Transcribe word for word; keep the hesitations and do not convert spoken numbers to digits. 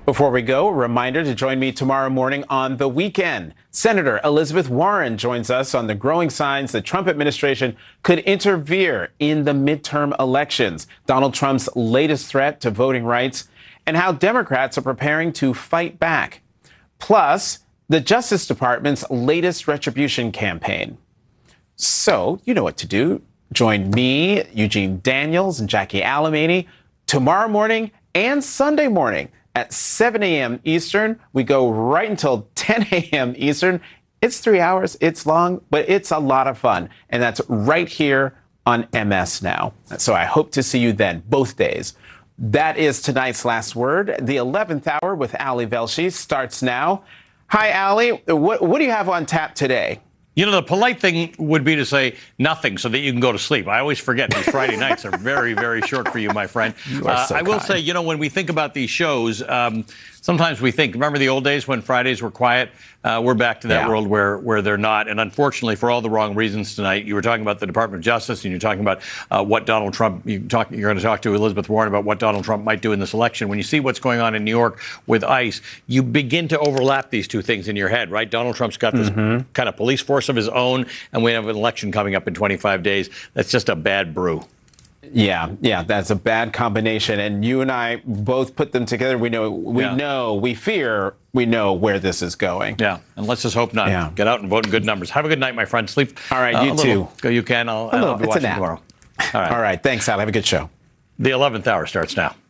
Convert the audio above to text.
Before we go, a reminder to join me tomorrow morning on The Weekend. Senator Elizabeth Warren joins us on the growing signs the Trump administration could interfere in the midterm elections, Donald Trump's latest threat to voting rights, and how Democrats are preparing to fight back. Plus, the Justice Department's latest retribution campaign. So, you know what to do. Join me, Eugene Daniels, and Jackie Alamany tomorrow morning and Sunday morning at seven a.m. Eastern. We go right until ten a.m. Eastern. It's three hours. It's long, but it's a lot of fun. And that's right here on M S Now. So I hope to see you then, both days. That is tonight's last word. The eleventh hour with Ali Velshi starts now. Hi, Ali. What, what do you have on tap today? You know, the polite thing would be to say nothing so that you can go to sleep. I always forget these Friday nights are very, very short for you, my friend. You are so uh, I will kind. say, you know, when we think about these shows, um, sometimes we think, remember the old days when Fridays were quiet? Uh, we're back to that yeah. world where, where they're not. And unfortunately, for all the wrong reasons tonight, you were talking about the Department of Justice and you're talking about uh, what Donald Trump, you talk, you're going to talk to Elizabeth Warren about what Donald Trump might do in this election. When you see what's going on in New York with ICE, you begin to overlap these two things in your head, right? Donald Trump's got this mm-hmm. kind of police force of his own, and we have an election coming up in twenty-five days. That's just a bad brew. Yeah, yeah, that's a bad combination. And you and I both put them together. We know, we yeah. know, we fear, we know where this is going. Yeah, and let's just hope not. Yeah. Get out and vote in good numbers. Have a good night, my friend. Sleep. All right, uh, you too. Go, you can. I'll, a I'll be it's watching a nap. tomorrow. All right. All right, thanks, Al. Have a good show. The eleventh hour starts now.